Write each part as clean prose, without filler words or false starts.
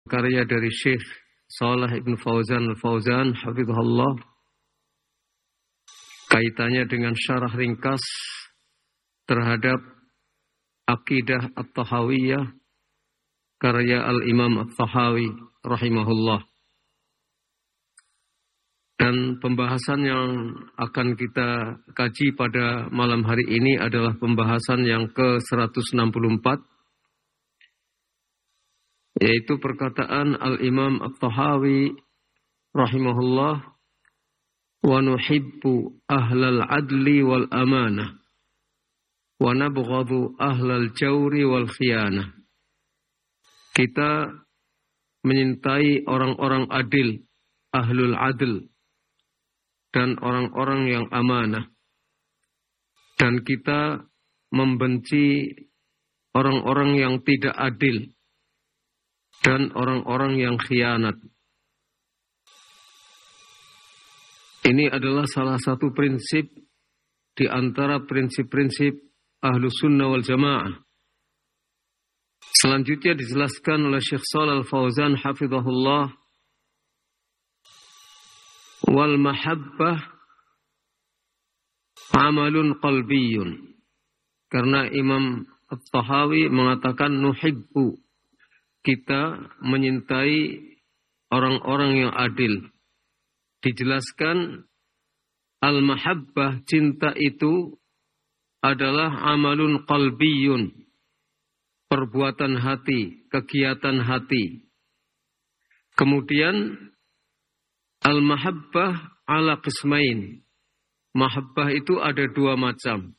karya dari Syekh Shalih Ibn Fauzan Al-Fauzan hafizahullah, kaitannya dengan syarah ringkas terhadap Aqidah At-Tahawiyah karya Al-Imam At-Tahawi rahimahullah. Dan pembahasan yang akan kita kaji pada malam hari ini adalah pembahasan yang ke-164, yaitu perkataan Al-Imam At-Tahawi rahimahullah, wa nuhibbu ahlal adli wal amanah wa nabghadu ahlal jawri wal khiyanah. Kita menyintai orang-orang adil, ahlul adl, dan orang-orang yang amanah. Dan kita membenci orang-orang yang tidak adil dan orang-orang yang khianat. Ini adalah salah satu prinsip di antara prinsip-prinsip Ahlus Sunnah wal Jamaah. Selanjutnya dijelaskan oleh Syekh Shalih Al-Fauzan hafizahullah, wal mahabbah amalun qalbiyun. Karena Imam At-Tahawi mengatakan nuhibbu, kita menyintai orang-orang yang adil. Dijelaskan al-mahabbah, cinta itu adalah amalun qalbiyun, perbuatan hati, kegiatan hati. Kemudian al-mahabbah ala qismain. Mahabbah itu ada dua macam.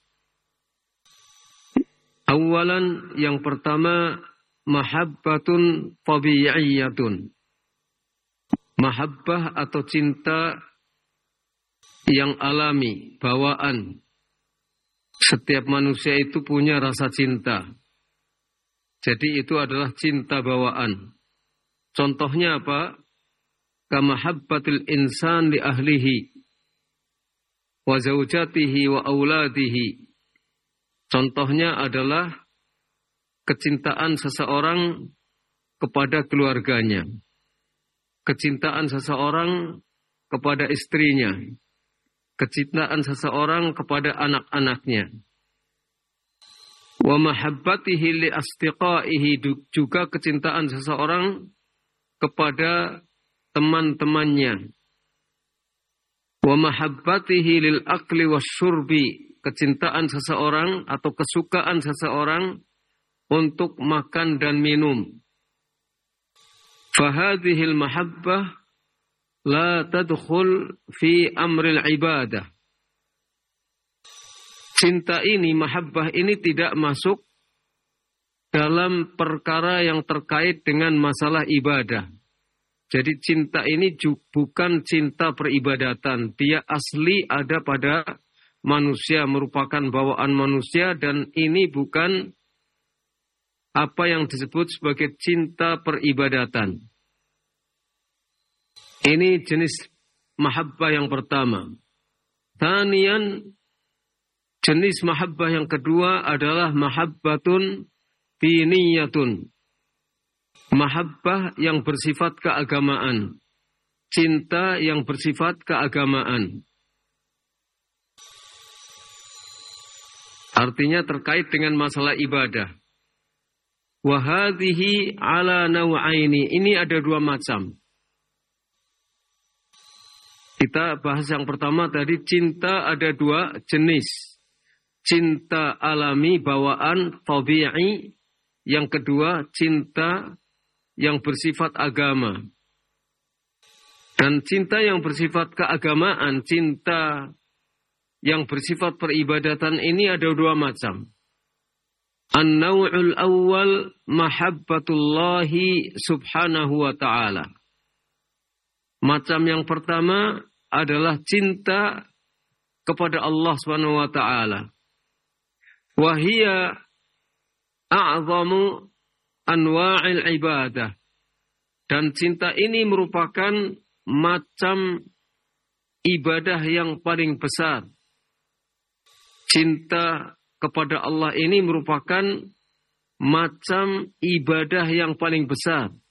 Awalan, yang pertama, mahabbatun tabi'iyyatun. Mahabbah atau cinta yang alami, bawaan. Setiap manusia itu punya rasa cinta. Jadi itu adalah cinta bawaan. Contohnya apa? Kamahabbatil insan li ahlihi wa zaujatihi wa auladihi. Contohnya adalah kecintaan seseorang kepada keluarganya, kecintaan seseorang kepada istrinya, kecintaan seseorang kepada anak-anaknya. Wa mahabbatihi li asdiqaihi, juga kecintaan seseorang kepada teman-temannya. Wa mahabbatihi lil akli wasyurbi, kecintaan seseorang atau kesukaan seseorang untuk makan dan minum. Fahadhil mahabbah la tadkhul fi amril ibadah. Cinta ini, mahabbah ini tidak masuk dalam perkara yang terkait dengan masalah ibadah. Jadi cinta ini bukan cinta peribadatan. Dia asli ada pada manusia, merupakan bawaan manusia, dan ini bukan apa yang disebut sebagai cinta peribadatan. Ini jenis mahabbah yang pertama. Thaniyan, jenis mahabbah yang kedua adalah mahabbatun diniyatun. Mahabbah yang bersifat keagamaan. Cinta yang bersifat keagamaan. Artinya terkait dengan masalah ibadah. Wahadhihi ala naw'aini. Ini ada dua macam. Kita bahas yang pertama tadi, cinta ada dua jenis. Cinta alami, bawaan, tabi'i. Yang kedua, cinta yang bersifat agama. Dan cinta yang bersifat keagamaan, cinta yang bersifat peribadatan ini ada dua macam. An-naw'ul awwal mahabbatullahi subhanahu wa ta'ala. Macam yang pertama adalah cinta kepada Allah subhanahu wa ta'ala. Wahia a'zamu anwa'il ibadah. Dan cinta ini merupakan macam ibadah yang paling besar. Cinta kepada Allah ini merupakan macam ibadah yang paling besar.